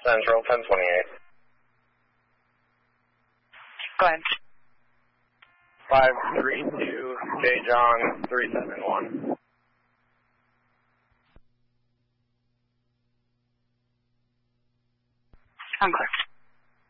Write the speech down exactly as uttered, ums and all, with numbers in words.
Central, ten twenty-eight. Go ahead. five three two, J. John, three seven one. I'm clear.